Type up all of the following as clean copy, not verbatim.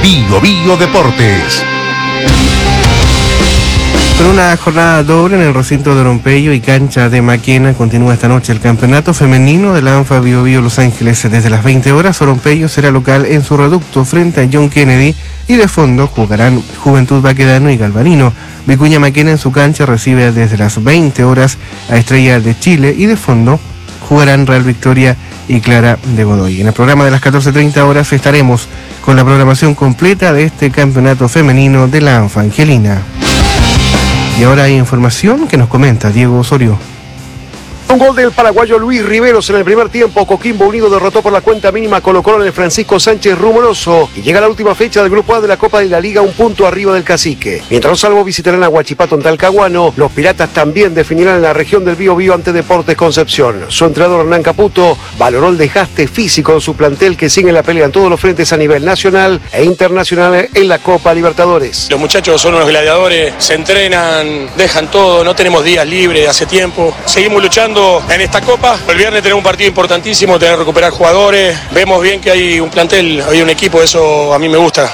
Bio Bio Deportes. Con una jornada doble en el recinto de Orompeyo y cancha de Maquena, continúa esta noche el campeonato femenino de la ANFA Bio Bio Los Ángeles. Desde las 20 horas, Orompeyo será local en su reducto frente a John Kennedy y de fondo jugarán Juventud Baquedano y Galvarino. Vicuña Maquena en su cancha recibe desde las 20 horas a Estrella de Chile y de fondo jugarán Real Victoria y Clara de Godoy. En el programa de las 14:30 horas estaremos con la programación completa de este campeonato femenino de la ANFA Angelina. Y ahora hay información que nos comenta Diego Osorio. Un gol del paraguayo Luis Riveros en el primer tiempo. Coquimbo Unido derrotó por la cuenta mínima Colo-Colo en el Francisco Sánchez Rumoroso y llega la última fecha del Grupo A de la Copa de la Liga, un punto arriba del Cacique. Mientras los Salvos visitarán a Huachipato en Talcahuano, los Piratas también definirán en la región del Bío Bío ante Deportes Concepción. Su entrenador Hernán Caputo valoró el desgaste físico de su plantel que sigue la pelea en todos los frentes a nivel nacional e internacional en la Copa Libertadores. Los muchachos son unos gladiadores, se entrenan, dejan todo, no tenemos días libres hace tiempo. Seguimos luchando en esta Copa. El viernes tenemos un partido importantísimo, tener que recuperar jugadores. Vemos bien que hay un plantel, hay un equipo, eso a mí me gusta.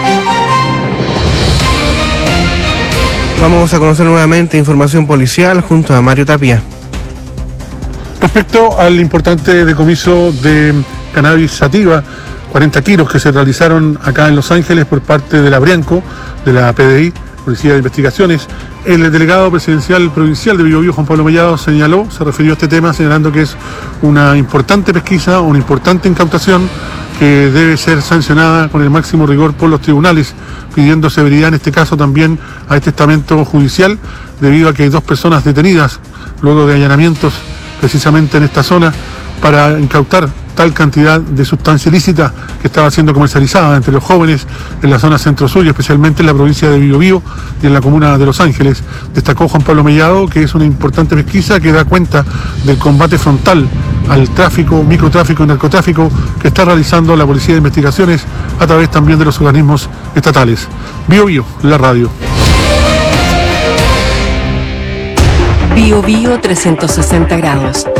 Vamos a conocer nuevamente información policial junto a Mario Tapia. Respecto al importante decomiso de cannabis sativa, 40 kilos que se realizaron acá en Los Ángeles por parte de la Brianco, de la PDI, Policía de Investigaciones, el delegado presidencial provincial de Bío Bío, Juan Pablo Mellado, se refirió a este tema señalando que es una importante pesquisa, una importante incautación que debe ser sancionada con el máximo rigor por los tribunales, pidiendo severidad en este caso también a este estamento judicial, debido a que hay 2 personas detenidas luego de allanamientos precisamente en esta zona para incautar tal cantidad de sustancia ilícita que estaba siendo comercializada entre los jóvenes en la zona centro-sur, especialmente en la provincia de Bío Bío y en la comuna de Los Ángeles. Destacó Juan Pablo Mellado que es una importante pesquisa que da cuenta del combate frontal al tráfico, microtráfico y narcotráfico que está realizando la Policía de Investigaciones a través también de los organismos estatales. Bío Bío, la radio. Bío Bío 360 grados.